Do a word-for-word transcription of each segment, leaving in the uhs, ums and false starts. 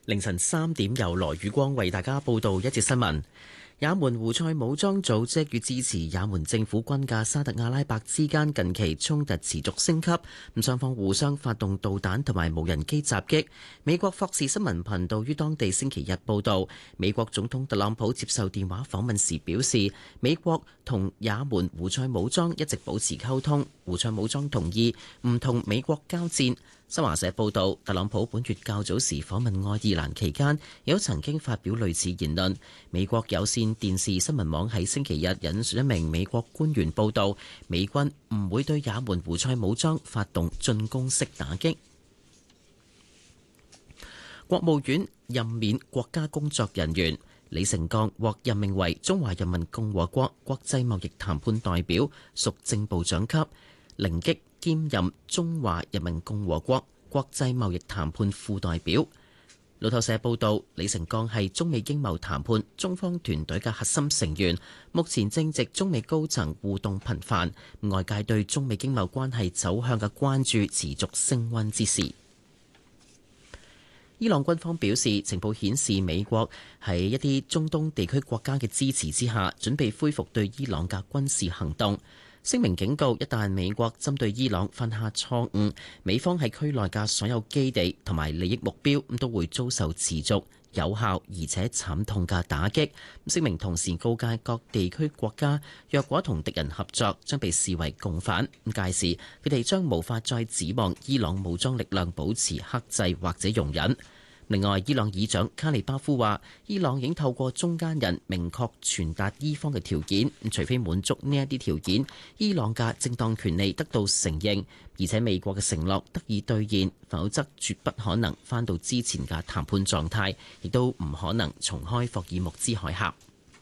凌晨三點，由羅宇光為大家報道一節新聞。也門胡塞武裝組織與支持也門政府軍嘅沙特阿拉伯之間近期衝突持續升級，咁雙方互相發動導彈同埋無人機襲擊。美國霍士新聞頻道於當地星期日報道，美國總統特朗普接受電話訪問時表示，美國同也門胡塞武裝一直保持溝通，胡塞武裝同意唔同美國交戰。新華社報道，特朗普本月較早時訪問愛爾蘭期間，有曾經發表類似言論。美國有線電視新聞網喺星期日引述一名美國官員報道，美軍唔會對也門胡塞武裝發動進攻式打擊。國務院任免國家工作人員，李成鋼獲任命為中華人民共和國國際貿易談判代表，屬正部長級。凌擊兼任中華人民共和國國際貿易談判副代表。路透社報道，李成鋼係中美經貿談判中方團隊嘅核心成員，目前正值中美高層互動頻繁，外界對中美經貿關係走向嘅關注持續升溫之時。伊朗軍方表示，情報顯示美國喺一啲中東地區國家嘅支持之下，準備恢復對伊朗嘅軍事行動。聲明警告，一旦美國針對伊朗犯下錯誤，美方喺區內嘅所有基地同埋利益目標都會遭受持續、有效而且慘痛嘅打擊。聲明同時告誡各地區國家，若果同敵人合作，將被視為共犯。屆時佢哋將無法再指望伊朗武裝力量保持克制或者容忍。另外，伊朗議長卡利巴夫話，伊朗已經透過中間人明確傳達伊方嘅條件，除非滿足呢一啲條件，伊朗嘅正當權利得到承認，而且美國嘅承諾得以兌現，否則絕不可能返到之前嘅談判狀態，亦都唔可能重開霍爾木茲海峽。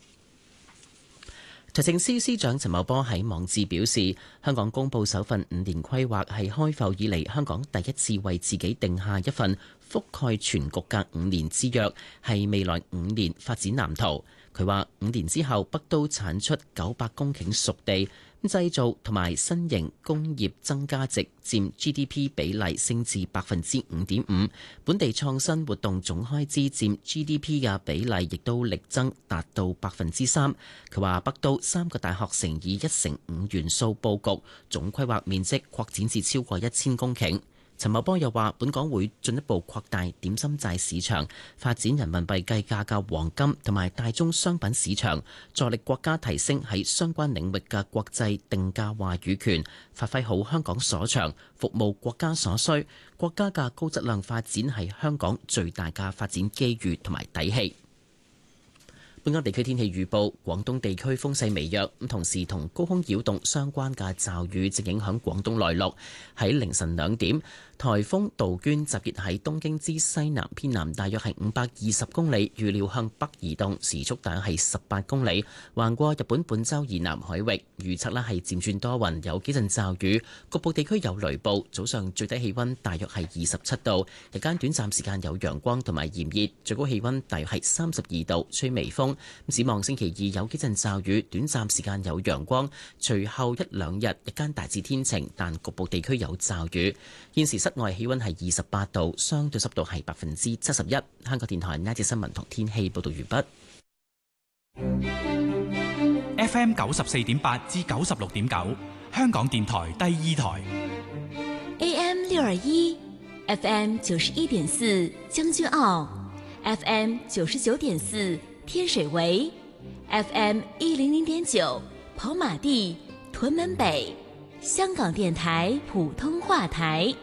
財政司司長陳茂波喺網誌表示，香港公布首份五年規劃係開埠以嚟香港第一次為自己定下一份覆蓋全局嘅五年之約，係未來五年發展藍圖。佢話五年之後，北都產出九百公頃熟地，製造同埋新型工業增加值佔 G D P 比例升至百分之五點五，本地創新活動總開支佔 G D P 嘅比例亦都力增達到百分之三。佢話北都三個大學城以一成五元素佈局，總規劃面積擴展至超過一千公頃。陳茂波又話，本港會進一步擴大點心債市場，發展人民幣計價嘅黃金同埋大宗商品市場，助力國家提升喺相關領域嘅國際定價話語權，發揮好香港所長，服務國家所需。國家嘅高質量發展係香港最大嘅發展機遇同埋底氣。本港地區天氣預報，廣東地區風勢微弱，咁同時同高空擾動相關嘅驟雨正影響廣東內陸。喺凌晨兩點，颱風杜鵑集結喺東京之西南偏南，大約係五百二十公里，預料向北移動，時速大約係十八公里，橫過日本本州以南海域。預測咧係漸轉多雲，有幾陣驟雨，局部地區有雷暴。早上最低氣温大約係二十七度，日間短暫時間有陽光同埋炎熱，最高氣温大約係三十二度，吹微風。展望星期二有幾陣驟雨，短暫時間有陽光，隨後一兩日日間大致天晴，但局部地區有驟雨。現時室外氣溫係二十八度，相對濕度係百分之七十一。香港電台呢一節新聞同天氣報道完畢。F M 九十四點八至九十六點九，香港電台第二台。 A M 六二一，F M 九十一點四，將軍澳 ，F M 九十九點四。天水圍 F M 一零零點九，跑馬地、屯門北，香港電台普通話台。